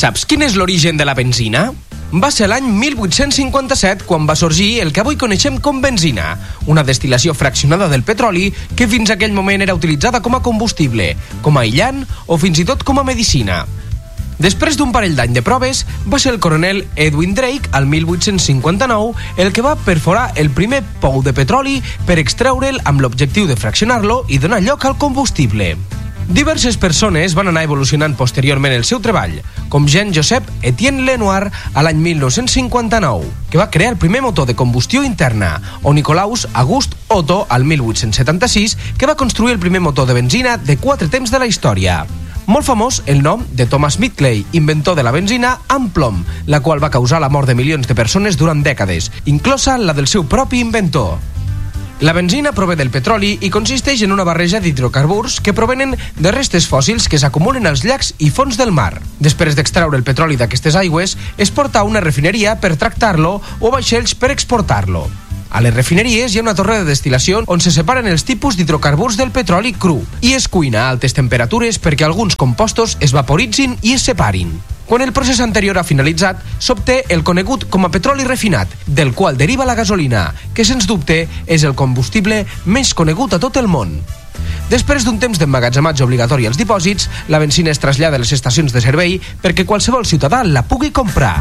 Saps quin és l'origen de la benzina? Va ser l'any 1857 quan va sorgir el que avui coneixem com benzina, una destil·lació fraccionada del petroli que fins a aquell moment era utilitzada com a combustible, com a aïllant o fins i tot com a medicina. Després d'un parell d'any de proves, va ser el coronel Edwin Drake, al 1859, el que va perforar el primer pou de petroli per extreure'l amb l'objectiu de fraccionar-lo i donar lloc al combustible. Diverses persones van anar evolucionant posteriorment el seu treball, com Jean-Joseph Etienne Lenoir a l'any 1959, que va crear el primer motor de combustió interna, o Nicolaus Auguste Otto al 1876, que va construir el primer motor de benzina de 4 temps de la història. Molt famós el nom de Thomas Midgley, inventor de la benzina amb plom, la qual va causar la mort de milions de persones durant dècades, inclosa la del seu propi inventor. La benzina prové del petroli i consisteix en una barreja d'hidrocarburs que provenen de restes fòssils que s'acumulen als llacs i fons del mar. Després d'extraure el petroli d'aquestes aigües, es porta a una refineria per tractar-lo o vaixells per exportar-lo. A les refineries hi ha una torre de destil·lació on se separen els tipus d'hidrocarburs del petroli cru i es cuina a altes temperatures perquè alguns compostos es vaporitzin i es separin. Quan el procés anterior ha finalitzat, s'obté el conegut com a petroli refinat, del qual deriva la gasolina, que sens dubte és el combustible més conegut a tot el món. Després d'un temps d'emmagatzematge obligatori als dipòsits, la benzina es trasllada a les estacions de servei perquè qualsevol ciutadà la pugui comprar.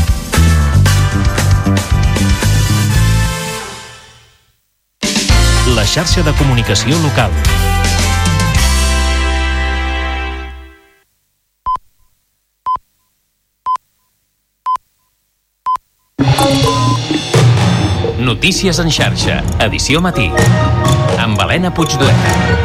La xarxa de comunicació local. Notícies en xarxa, edició matí, amb Helena Puigdueta.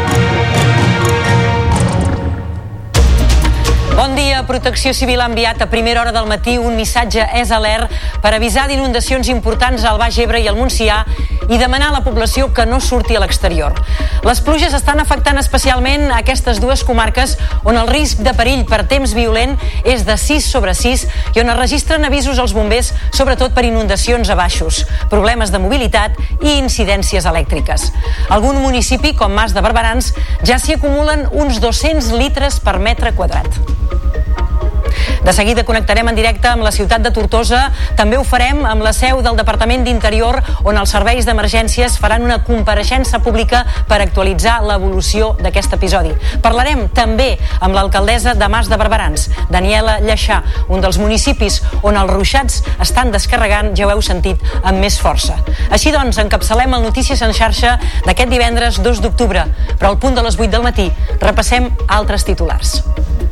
Bon dia. Protecció Civil ha enviat a primera hora del matí un missatge SOS per avisar d'inundacions importants al Baix Ebre i al Montsià i demanar a la població que no surti a l'exterior. Les pluges estan afectant especialment aquestes dues comarques on el risc de perill per temps violent és de 6/6 i on es registren avisos als bombers, sobretot per inundacions a baixos, problemes de mobilitat i incidències elèctriques. Algun municipi, com Mas de Barberans, ja s'hi acumulen uns 200 litres per metre quadrat. De seguida connectarem en directe amb la ciutat de Tortosa. També ho farem amb la seu del Departament d'Interior, on els serveis d'emergències faran una compareixença pública per actualitzar l'evolució d'aquest episodi. Parlarem també amb l'alcaldessa de Mas de Barberans, Daniela Lleixà, un dels municipis on els ruixats estan descarregant, ja ho heu sentit, amb més força. Així doncs, encapçalem el Notícies en xarxa d'aquest divendres 2 d'octubre, però al punt de les 8 del matí repassem altres titulars.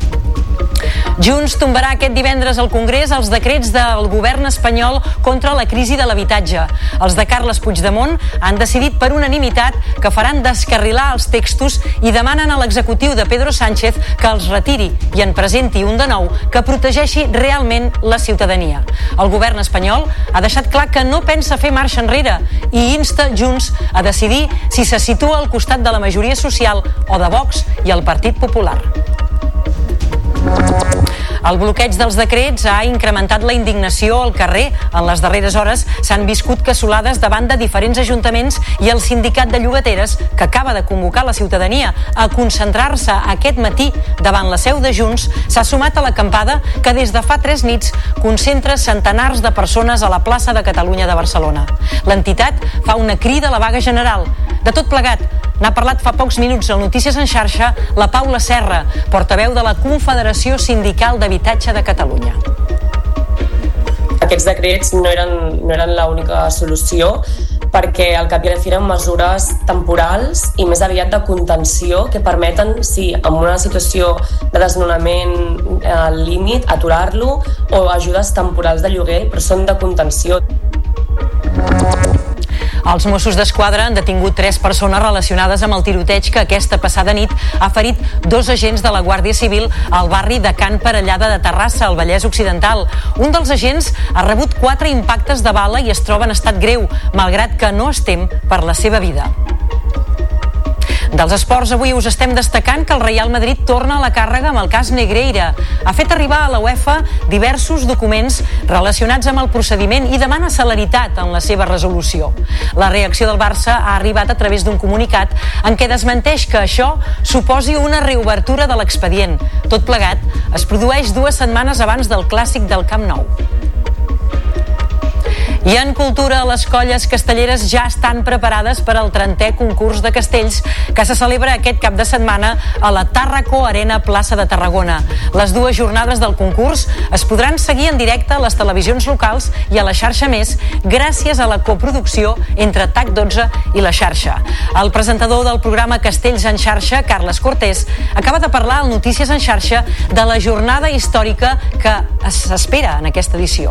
Junts tombarà aquest divendres al Congrés els decrets del govern espanyol contra la crisi de l'habitatge. Els de Carles Puigdemont han decidit per unanimitat que faran descarrilar els textos i demanen a l'executiu de Pedro Sánchez que els retiri i en presenti un de nou que protegeixi realment la ciutadania. El govern espanyol ha deixat clar que no pensa fer marxa enrere i insta Junts a decidir si se situa al costat de la majoria social o de Vox i el Partit Popular. El bloqueig dels decrets ha incrementat la indignació al carrer. En les darreres hores s'han viscut cassolades davant de diferents ajuntaments i el sindicat de llogateres, que acaba de convocar la ciutadania a concentrar-se aquest matí davant la seu de Junts, s'ha sumat a l'acampada que des de fa 3 nits concentra centenars de persones a la plaça de Catalunya de Barcelona. L'entitat fa una crida a la vaga general. De tot plegat, n'ha parlat fa pocs minuts al Notícies en xarxa la Paula Serra, portaveu de la Confederació Sindical d'Habitatge de Catalunya. Aquests decrets no eren l'única solució, perquè al cap i a la fi eren mesures temporals i més aviat de contenció que permeten, sí, en una situació de desnonament al límit, aturar-lo, o ajudes temporals de lloguer, però són de contenció. Els Mossos d'Esquadra han detingut 3 persones relacionades amb el tiroteig que aquesta passada nit ha ferit 2 agents de la Guàrdia Civil al barri de Can Parellada de Terrassa, al Vallès Occidental. Un dels agents ha rebut 4 impactes de bala i es troba en estat greu, malgrat que no es tem per la seva vida. Dels esports, avui us estem destacant que el Real Madrid torna a la càrrega amb el cas Negreira. Ha fet arribar a la UEFA diversos documents relacionats amb el procediment i demana celeritat en la seva resolució. La reacció del Barça ha arribat a través d'un comunicat en què desmenteix que això suposi una reobertura de l'expedient. Tot plegat es produeix 2 setmanes abans del clàssic del Camp Nou. I en cultura, les colles castelleres ja estan preparades per al 30è concurs de castells que se celebra aquest cap de setmana a la Tàrraco Arena Plaça de Tarragona. Les 2 jornades del concurs es podran seguir en directe a les televisions locals i a la xarxa Més gràcies a la coproducció entre TAC12 i la xarxa. El presentador del programa Castells en xarxa, Carles Cortés, acaba de parlar al Notícies en xarxa de la jornada històrica que s'espera en aquesta edició.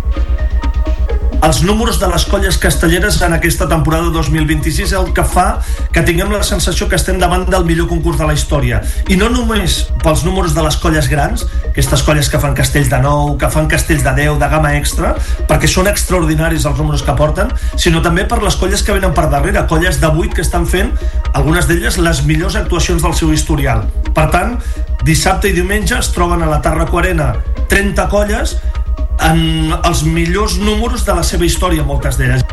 Els números de les colles castelleres en aquesta temporada 2026 és el que fa que tinguem la sensació que estem davant del millor concurs de la història. I no només pels números de les colles grans, aquestes colles que fan castells de 9, que fan castells de 10, de gamma extra, perquè són extraordinaris els números que porten, sinó també per les colles que venen per darrere, colles de 8 que estan fent, algunes d'elles, les millors actuacions del seu historial. Per tant, dissabte i diumenge es troben a la Tàrraco Arena 30 colles en els millors números de la seva història, moltes d'elles.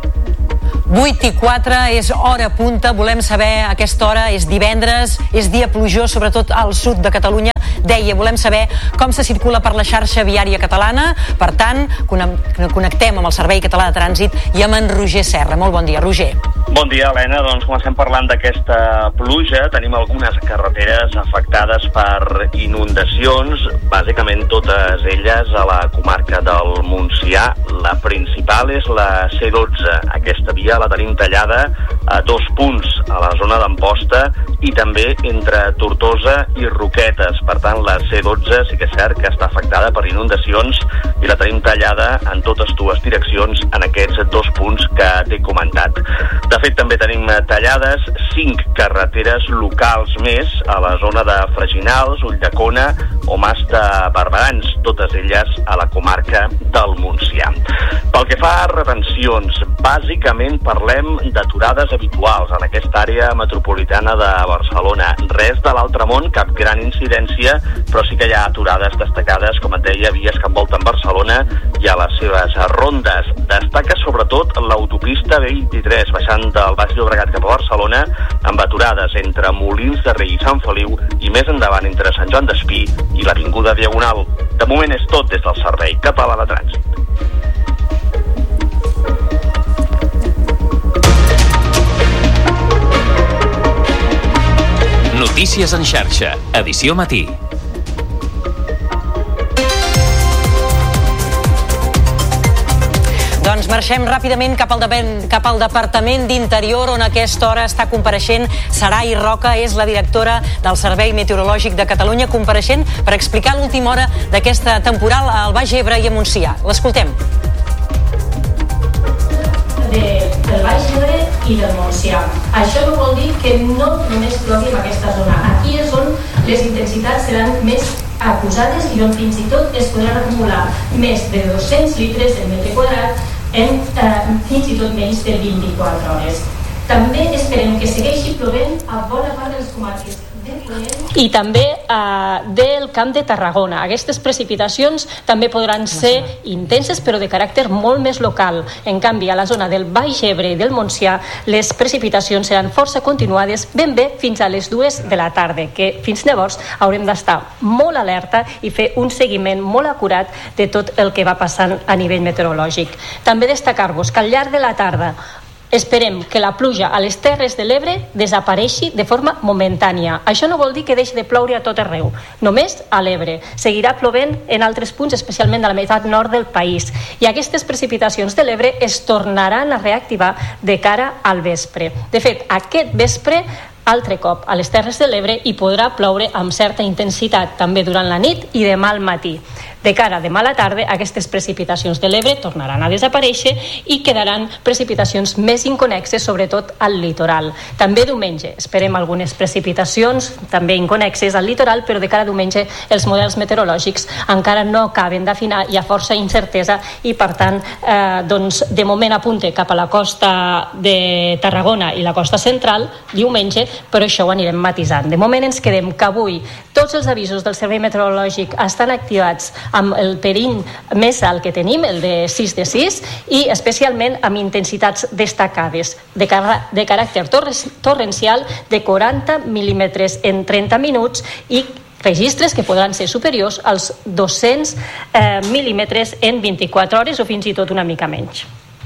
8:04, és hora punta. Volem saber a aquesta hora, és divendres, és dia plujós, sobretot al sud de Catalunya. Deia, volem saber com se circula per la xarxa viària catalana. Per tant, connectem amb el Servei Català de Trànsit i amb en Roger Serra. Molt bon dia, Roger. Bon dia, Helena. Doncs comencem parlant d'aquesta pluja. Tenim algunes carreteres afectades per inundacions, bàsicament totes elles a la comarca del Montsià. La principal és la C12. Aquesta via la tenim tallada a 2 punts, a la zona d'Amposta i també entre Tortosa i Roquetes. Per tant, la C12 sí que és cert que està afectada per inundacions i la tenim tallada en totes 2 direccions en aquests 2 punts que t'he comentat. De fet, també tenim tallades 5 carreteres locals més a la zona de Freginals, Ulldecona o Mas de Barberans, totes elles a la comarca del Montsià. Pel que fa a retencions, bàsicament parlem d'aturades habituals en aquesta àrea metropolitana de Barcelona. Res de l'altre món, cap gran incidència, però sí que hi ha aturades destacades, com et deia, vies que envolten Barcelona i a les seves rondes. Destaca sobretot l'autopista B23, baixant del Baix Llobregat cap a Barcelona, amb aturades entre Molins de Rei i Sant Feliu i més endavant entre Sant Joan d'Espí i l'Avinguda Diagonal. De moment és tot des del Servei Català de Trànsit. Notícies en xarxa, edició matí. Doncs marxem ràpidament cap al Departament d'Interior, on a aquesta hora està compareixent Sarai Roca, és la directora del Servei Meteorològic de Catalunya, compareixent per explicar l'última hora d'aquesta temporal al Baix Ebre i a Montsià. L'escoltem. Del Baix Ebre i del Montsià. Això no vol dir que no només plogui en aquesta zona. Aquí és on les intensitats seran més acusades i on fins i tot es podran acumular més de 200 litres del metre quadrat en fins i tot menys de 24 hores. També esperem que segueixi plovent a bona part de les comarques i també del Camp de Tarragona. Aquestes precipitacions també podran ser intenses però de caràcter molt més local. En canvi, a la zona del Baix Ebre i del Montsià les precipitacions seran força continuades ben bé fins a les 2 de la tarda, que fins llavors haurem d'estar molt alerta i fer un seguiment molt acurat de tot el que va passant a nivell meteorològic. També destacar-vos que al llarg de la tarda esperem que la pluja a les Terres de l'Ebre desapareixi de forma momentània. Això no vol dir que deixi de ploure a tot arreu, només a l'Ebre. Seguirà plovent en altres punts, especialment a la meitat nord del país. I aquestes precipitacions de l'Ebre es tornaran a reactivar de cara al vespre. De fet, aquest vespre altre cop a les Terres de l'Ebre hi podrà ploure amb certa intensitat, també durant la nit i demà al matí. De cara a demà a la tarda, aquestes precipitacions de l'Ebre tornaran a desaparèixer i quedaran precipitacions més inconexes, sobretot al litoral. També diumenge esperem algunes precipitacions també inconexes al litoral, però de cara a diumenge els models meteorològics encara no acaben d'afinar, hi ha força incertesa i per tant doncs, de moment apunta cap a la costa de Tarragona i la costa central diumenge, però això ho anirem matisant. De moment ens quedem que avui tots els avisos del Servei Meteorològic estan activats amb el perill més alt que tenim, el de 6 de 6, i especialment amb intensitats destacades de caràcter torrencial de 40 mil·límetres en 30 minuts i registres que podran ser superiors als 200 mil·límetres en 24 hores o fins i tot una mica menys.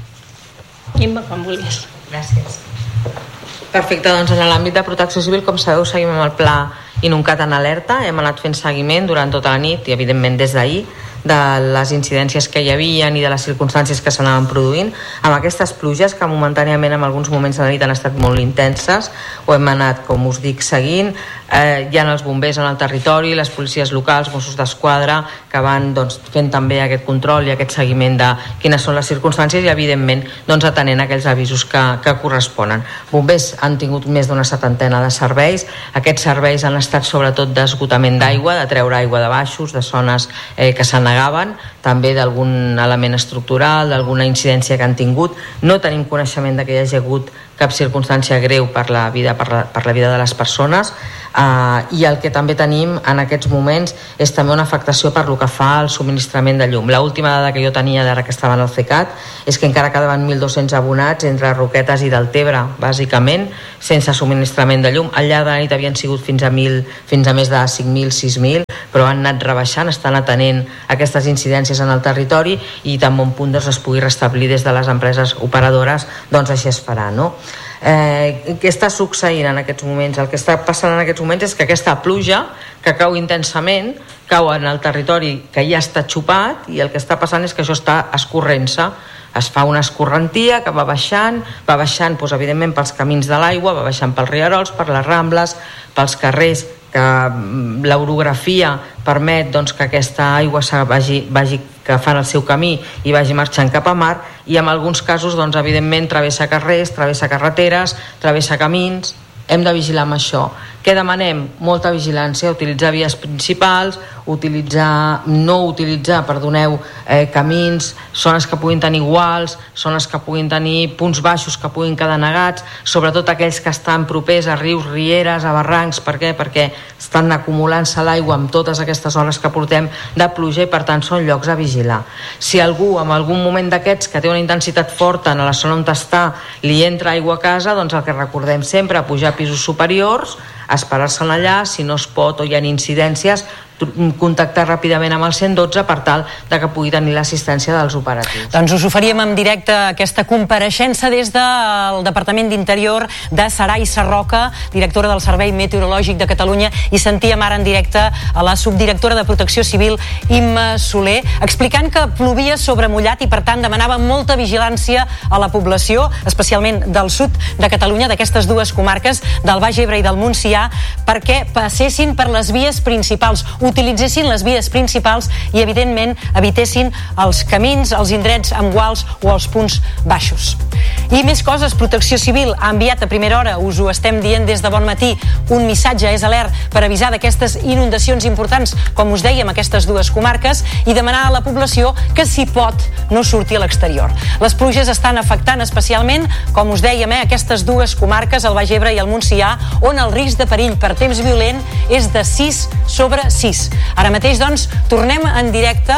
Imma, quan vulguis. Gràcies. Perfecte, doncs en l'àmbit de protecció civil, com sabeu, seguim amb el pla Inuncat en alerta. Hem anat fent seguiment durant tota la nit i evidentment des d'ahir de les incidències que hi havia i de les circumstàncies que s'anaven produint amb aquestes pluges que momentàniament en alguns moments de la nit han estat molt intenses. Ho hem anat, com us dic, seguint. Hi ha els bombers en el territori, les policies locals, Mossos d'Esquadra, que van fent també aquest control i aquest seguiment de quines són les circumstàncies i evidentment atenent aquells avisos que corresponen. Bombers han tingut més d'una 70 de serveis. Aquests serveis han estat sobretot d'esgotament d'aigua, de treure aigua de baixos, de zones que s'han negaven, també d'algun element estructural, d'alguna incidència que han tingut. No tenim coneixement de que hi hagi hagut cap circumstància greu per la vida de les persones, i el que també tenim en aquests moments és també una afectació per lo que fa al subministrament de llum. L'última dada que jo tenia d'ara que estava en el CECAT és que encara quedaven 1.200 abonats entre Roquetes i Deltebre, bàsicament, sense subministrament de llum. Al llarg de la nit havien sigut fins a més de 5.000, 6.000, però han anat rebaixant, estan atenent aquestes incidències en el territori i tan bon punt es pugui restablir des de les empreses operadores, així es farà, no? Què està succeint en aquests moments? El que està passant en aquests moments és que aquesta pluja que cau intensament cau en el territori que ja està xupat i el que està passant és que això està escorrent-se. Es fa una escorrentia que va baixant evidentment pels camins de l'aigua, va baixant pels rierols, per les rambles, pels carrers, que l'orografia permet que aquesta aigua vagi que fan el seu camí i vagi marxant cap a mar, i en alguns casos evidentment travessa carrers, travessa carreteres, travessa camins. Hem de vigilar amb això. Què demanem? Molta vigilància, utilitzar vies principals, no utilitzar camins, zones que puguin tenir guals, zones que puguin tenir punts baixos que puguin quedar negats, sobretot aquells que estan propers a rius, rieres, a barrancs. Per què? Perquè estan acumulant-se l'aigua amb totes aquestes hores que portem de pluja i per tant són llocs a vigilar. Si algú en algun moment d'aquests que té una intensitat forta en la zona on està li entra aigua a casa, el que recordem sempre, pujar a pisos superiors, esperar-se'n allà, si no es pot o hi ha incidències, contactar ràpidament amb el 112 per tal que pugui tenir l'assistència dels operatius. Doncs us oferíem en directe aquesta compareixença des del Departament d'Interior de Saray Sarroca, directora del Servei Meteorològic de Catalunya, i sentíem ara en directe a la subdirectora de Protecció Civil, Imma Soler, explicant que plovia sobre mullat i per tant demanava molta vigilància a la població, especialment del sud de Catalunya, d'aquestes dues comarques, del Baix Ebre i del Montsià, perquè passessin per les vies principals, utilitzessin les vies principals i evidentment evitessin els camins, els indrets amb guals o els punts baixos. I més coses, Protecció Civil ha enviat a primera hora, us ho estem dient des de bon matí, un missatge és alert per avisar d'aquestes inundacions importants, com us dèiem, aquestes dues comarques, i demanar a la població que si pot no surti a l'exterior. Les pluges estan afectant especialment, com us dèiem, aquestes dues comarques, el Baix Ebre i el Montsià, on el risc de perill per temps violent és de 6/6. Ara mateix, doncs, tornem en directe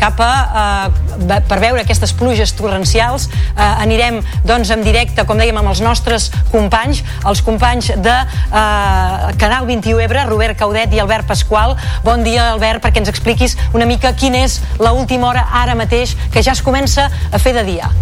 per veure aquestes pluges torrencials. Anirem, doncs, en directe, com dèiem, amb els nostres companys, els companys de Canal 21 Ebre, Robert Caudet i Albert Pasqual. Bon dia, Albert, perquè ens expliquis una mica quina és l'última hora ara mateix, que ja es comença a fer de dia.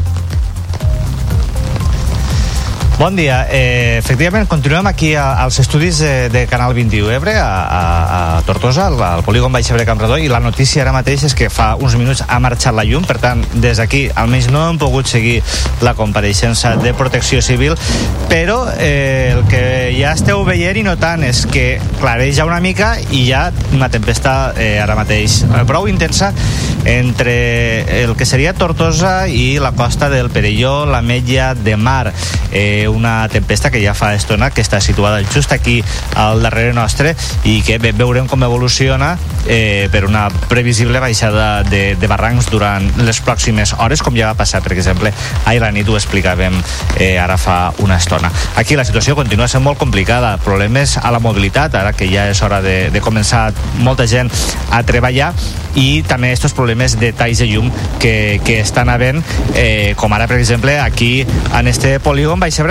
Bon dia. Efectivament, continuem aquí als estudis de Canal 21 Ebre, a Tortosa, al polígon Baix Ebre Campredó, i la notícia ara mateix és que fa uns minuts ha marxat la llum, per tant, des d'aquí almenys no hem pogut seguir la compareixença de Protecció Civil, però el que ja esteu veient i notant és que clareja una mica i hi ha una tempesta ara mateix prou intensa entre el que seria Tortosa i la costa del Perelló, l'Ametlla de Mar. Una tempesta que ja fa estona que està situada just aquí al darrere nostre i que veurem com evoluciona per una previsible baixada de barrancs durant les pròximes hores, com ja va passar, per exemple, ahir la nit ho explicàvem ara fa una estona. Aquí la situació continua sent molt complicada, problemes a la mobilitat, ara que ja és hora de començar molta gent a treballar, i també aquests problemes de talls de llum que estan havent, com ara, per exemple, aquí en este polígon Baix Ebre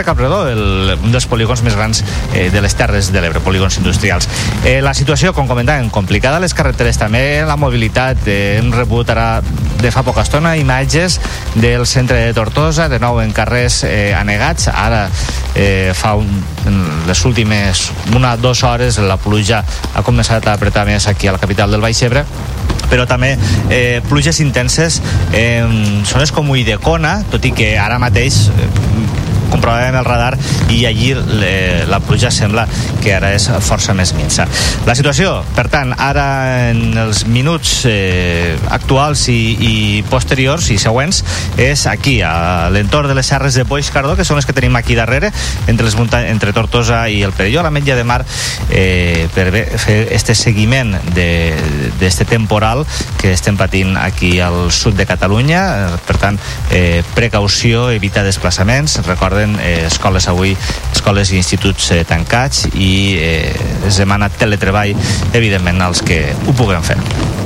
Campredó, un dels polígons més grans de les Terres de l'Ebre, polígons industrials. La situació, com comentàvem, complicada a les carreteres també, la mobilitat. Hem rebut ara de fa poca estona imatges del centre de Tortosa, de nou en carrers anegats. Ara fa les últimes 1 o 2 hores la pluja ha començat a apretar més aquí a la capital del Baix Ebre, però també pluges intenses en zones com Ulldecona, tot i que ara mateix comprovàvem el radar i allí la pluja sembla que ara és força més minsa. La situació, per tant, ara en els minuts actuals i posteriors i següents és aquí, a l'entorn de les serres de Boix-Cardó, que són les que tenim aquí darrere, entre Tortosa i el Perelló, a l'Ametlla de Mar, per fer este seguiment d'este temporal que estem patint aquí al sud de Catalunya. Per tant, precaució, evitar desplaçaments. Recorden, escoles avui, escoles i instituts tancats, i es demana teletreball, evidentment, als que ho puguem fer.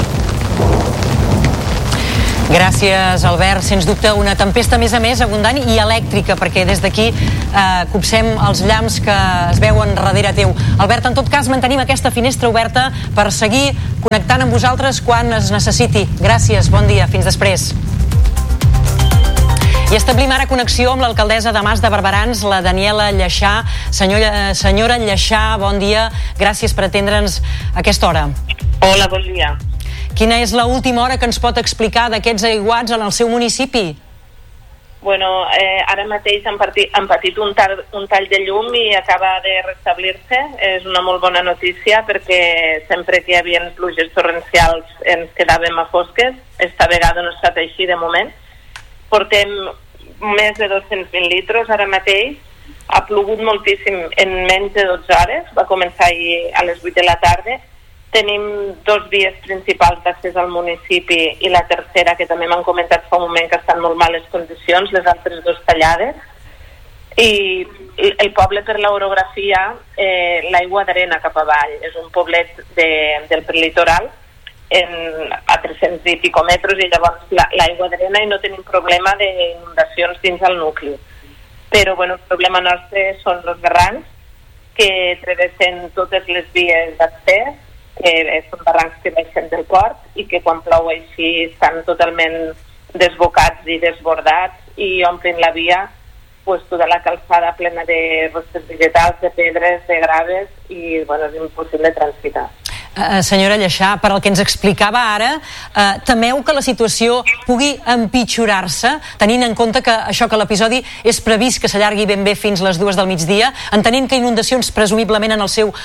Gràcies, Albert. Sens dubte una tempesta, a més, abundant i elèctrica, perquè des d'aquí copsem els llamps que es veuen darrere teu. Albert, en tot cas, mantenim aquesta finestra oberta per seguir connectant amb vosaltres quan es necessiti. Gràcies, bon dia, fins després. I establim ara connexió amb l'alcaldessa de Mas de Barberans, la Daniela Lleixà. Senyora Lleixà, bon dia. Gràcies per atendre'ns a aquesta hora. Hola, bon dia. Quina és l'última hora que ens pot explicar d'aquests aiguats en el seu municipi? Bueno, ara mateix han patit un tall de llum i acaba de restablir-se. És una molt bona notícia perquè sempre que hi havia pluges torrencials ens quedàvem a fosques. Esta vegada no ha estat així de moment. Portem més de 220 litres ara mateix. Ha plogut moltíssim en menys de 12 hores. Va començar ahir a les 8 de la tarda. Tenim 2 vies principals d'accés al municipi i la tercera, que també m'han comentat fa un moment que estan en molt males condicions, les altres 2 tallades. I el poble, per l'orografia, l'aigua d'arena cap avall. És un poblet del prelitoral, a 300 i pico metres, i llavors l'aigua d'arena, i no tenim problema d'inundacions dins el nucli. Però bueno, el problema nostre són els barrancs que travessen totes les vies d'accés, que són barrancs que baixen del port i que quan plou així estan totalment desbocats i desbordats i omplen la via, pues, tota la calçada plena de restes vegetals, de pedres, de graves, i bueno, és impossible transitar. Senyora Lleixà, per al que ens explicava ara, temeu que la situació pugui empitjorar-se, tenint en compte que això, que l'episodi és previst que s'allargui ben bé fins les 2 del migdia, entenent que inundacions presumiblement en el seu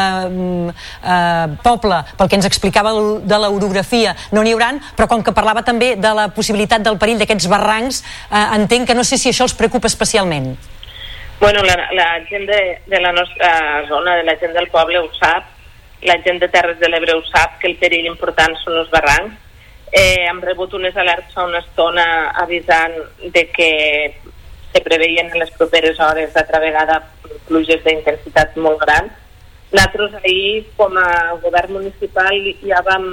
poble, pel que ens explicava de l'orografia, no n'hi hauran, però com que parlava també de la possibilitat del perill d'aquests barrancs, entenc que no sé si això els preocupa especialment. Bueno, la gent de la nostra zona, de la gent del poble ho sap, la gent de Terres de l'Ebre ho sap, que el perill important són els barrancs. Hem rebut unes alertes fa una estona avisant de que se preveien en les properes hores altra vegada pluges d'intensitat molt gran. Nosaltres ahir, com a govern municipal, ja vam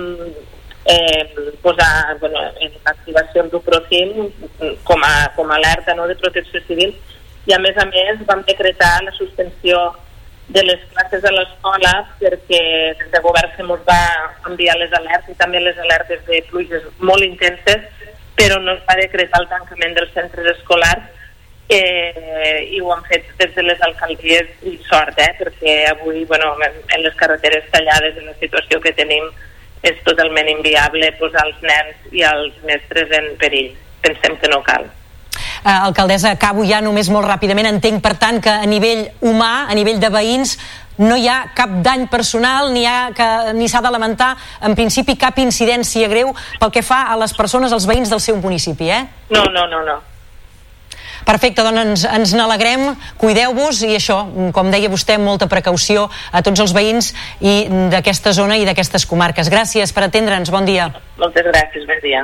posar en l'activació el Duprocim com a alerta, no, de protecció civil, i a més vam decretar la suspensió de les classes a l'escola perquè des de govern se ens va enviar les alertes i també les alertes de pluges molt intenses, però no es va decretar el tancament dels centres escolars, i ho han fet des de les alcaldies, i sort, perquè avui en les carreteres tallades, en la situació que tenim, és totalment inviable posar els nens i els mestres en perill. Pensem que no cal. Alcaldessa, acabo ja només molt ràpidament. Entenc, per tant, que a nivell humà, a nivell de veïns, no hi ha cap dany personal, ni s'ha de lamentar, en principi, cap incidència greu pel que fa a les persones, als veïns del seu municipi, No. Perfecte, doncs ens n'alegrem, cuideu-vos, i això, com deia vostè, molta precaució a tots els veïns i d'aquesta zona i d'aquestes comarques. Gràcies per atendre'ns, bon dia. Moltes gràcies, bon dia.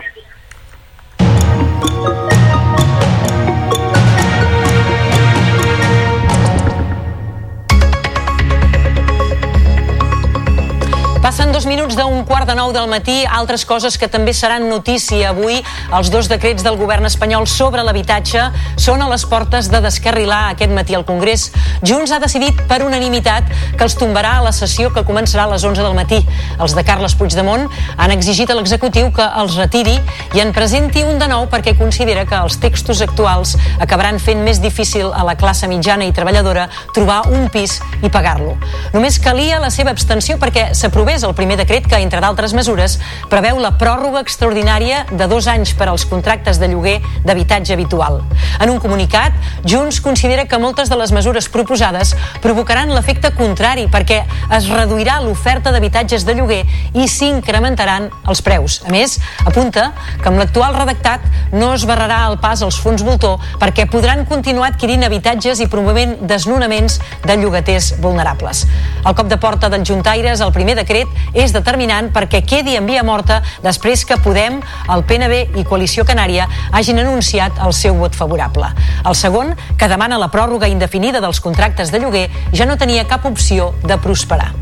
Passen 2 minuts d'un 8:15 del matí. Altres coses que també seran notícia avui. Els 2 decrets del govern espanyol sobre l'habitatge són a les portes de descarrilar aquest matí al Congrés. Junts ha decidit per unanimitat que els tombarà a la sessió que començarà a les 11 del matí. Els de Carles Puigdemont han exigit a l'executiu que els retiri i en presenti un de nou perquè considera que els textos actuals acabaran fent més difícil a la classe mitjana i treballadora trobar un pis i pagar-lo. Només calia la seva abstenció perquè s'aprovés el primer decret que, entre d'altres mesures, preveu la pròrroga extraordinària de 2 anys per als contractes de lloguer d'habitatge habitual. En un comunicat, Junts considera que moltes de les mesures proposades provocaran l'efecte contrari perquè es reduirà l'oferta d'habitatges de lloguer i s'incrementaran els preus. A més, apunta que amb l'actual redactat no es barrarà el pas als fons voltor perquè podran continuar adquirint habitatges i promovent desnonaments de llogaters vulnerables. El cop de porta dels juntaires al primer decret és determinant perquè quedi en via morta després que Podem, el PNB i Coalició Canària hagin anunciat el seu vot favorable. El segon, que demana la pròrroga indefinida dels contractes de lloguer, ja no tenia cap opció de prosperar.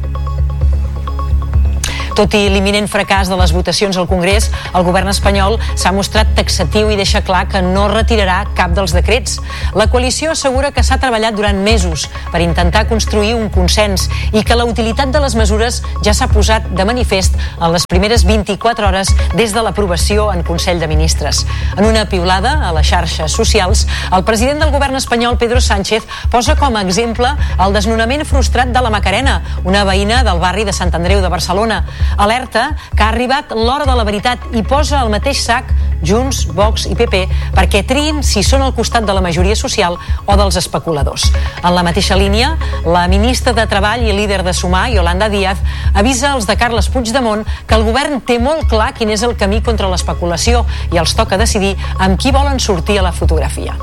Tot i l'imminent fracàs de les votacions al Congrés, el govern espanyol s'ha mostrat taxatiu i deixa clar que no retirarà cap dels decrets. La coalició assegura que s'ha treballat durant mesos per intentar construir un consens i que la utilitat de les mesures ja s'ha posat de manifest en les primeres 24 hores des de l'aprovació en Consell de Ministres. En una piulada a les xarxes socials, el president del govern espanyol, Pedro Sánchez, posa com a exemple el desnonament frustrat de la Macarena, una veïna del barri de Sant Andreu de Barcelona. Alerta que ha arribat l'hora de la veritat i posa al mateix sac Junts, Vox i PP perquè triïn si són al costat de la majoria social o dels especuladors. En la mateixa línia, la ministra de Treball i líder de Sumar, Yolanda Díaz, avisa als de Carles Puigdemont que el govern té molt clar quin és el camí contra l'especulació i els toca decidir amb qui volen sortir a la fotografia.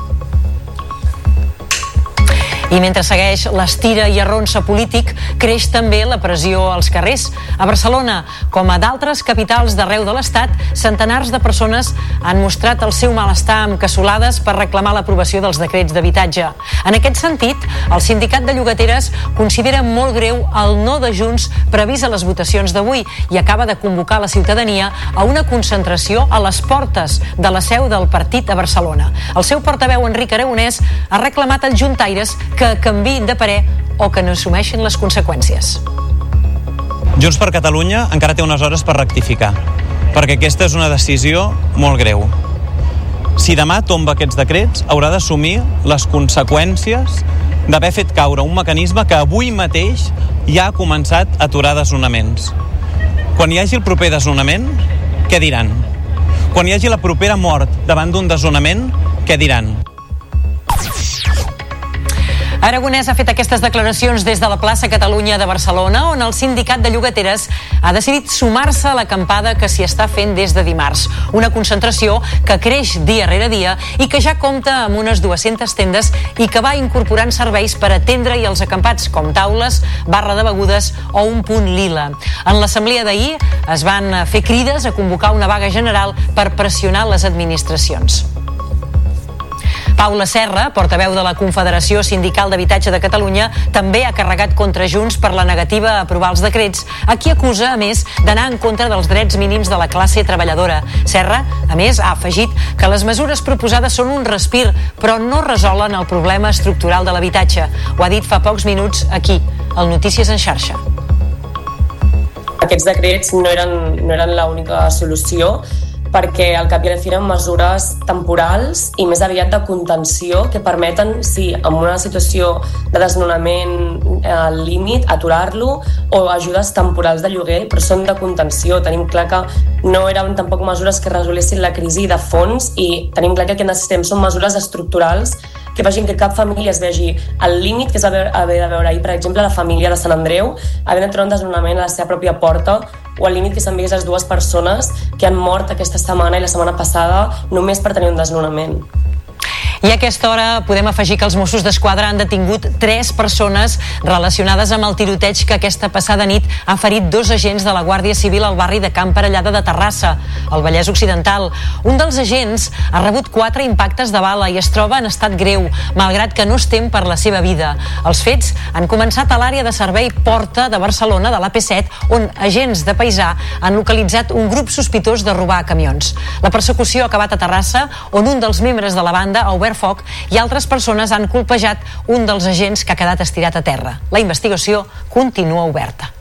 I mentre segueix l'estira i arronsa polític, creix també la pressió als carrers. A Barcelona, com a d'altres capitals d'arreu de l'Estat, centenars de persones han mostrat el seu malestar amb cassolades per reclamar l'aprovació dels decrets d'habitatge. En aquest sentit, el sindicat de llogateres considera molt greu el no de Junts previst a les votacions d'avui i acaba de convocar la ciutadania a una concentració a les portes de la seu del partit a Barcelona. El seu portaveu, Enric Aragonès, ha reclamat als juntaires que canviïn de parer o que no assumeixin les conseqüències. Junts per Catalunya encara té unes hores per rectificar, perquè aquesta és una decisió molt greu. Si demà tomba aquests decrets, haurà d'assumir les conseqüències d'haver fet caure un mecanisme que avui mateix ja ha començat a aturar desnonaments. Quan hi hagi el proper desnonament, què diran? Quan hi hagi la propera mort davant d'un desnonament, què diran? Aragonès ha fet aquestes declaracions des de la plaça Catalunya de Barcelona, on el sindicat de llogateres ha decidit sumar-se a l'acampada que s'hi està fent des de dimarts. Una concentració que creix dia rere dia i que ja compta amb unes 200 tendes i que va incorporant serveis per atendre-hi els acampats, com taules, barra de begudes o un punt lila. En l'assemblea d'ahir es van fer crides a convocar una vaga general per pressionar les administracions. Paula Serra, portaveu de la Confederació Sindical d'Habitatge de Catalunya, també ha carregat contra Junts per la negativa a aprovar els decrets, a qui acusa, a més, d'anar en contra dels drets mínims de la classe treballadora. Serra, a més, ha afegit que les mesures proposades són un respir, però no resolen el problema estructural de l'habitatge. Ho ha dit fa pocs minuts aquí, al Notícies en Xarxa. Aquests decrets no eren l'única solució, perquè al cap i a la fi eren mesures temporals i més aviat de contenció que permeten, sí, en una situació de desnonament al límit, aturar-lo, o ajudes temporals de lloguer, però són de contenció. Tenim clar que no eren tampoc mesures que resolessin la crisi de fons i tenim clar que el que necessitem són mesures estructurals que facin que cap família es vegi al límit que es va haver de veure ahir, per exemple, la família de Sant Andreu, havent de trobar un desnonament a la seva pròpia porta, o al límit que s'han vist les 2 persones que han mort aquesta setmana i la setmana passada només per tenir un desnonament. I a aquesta hora podem afegir que els Mossos d'Esquadra han detingut 3 persones relacionades amb el tiroteig que aquesta passada nit ha ferit 2 agents de la Guàrdia Civil al barri de Camp Parellada de Terrassa, al Vallès Occidental. Un dels agents ha rebut 4 impactes de bala i es troba en estat greu, malgrat que no es tem per la seva vida. Els fets han començat a l'àrea de servei Porta de Barcelona, de l'AP7, on agents de Paisà han localitzat un grup sospitós de robar camions. La persecució ha acabat a Terrassa, on un dels membres de la banda ha obert foc i altres persones han colpejat un dels agents que ha quedat estirat a terra. La investigació continua oberta.